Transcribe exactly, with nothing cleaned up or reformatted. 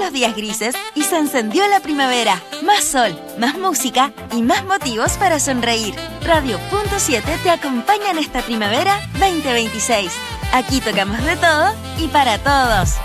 los días grises y se encendió la primavera. Más sol, más música y más motivos para sonreír. Radio Punto siete te acompaña en esta primavera veinte veintiséis. Aquí tocamos de todo y para todos.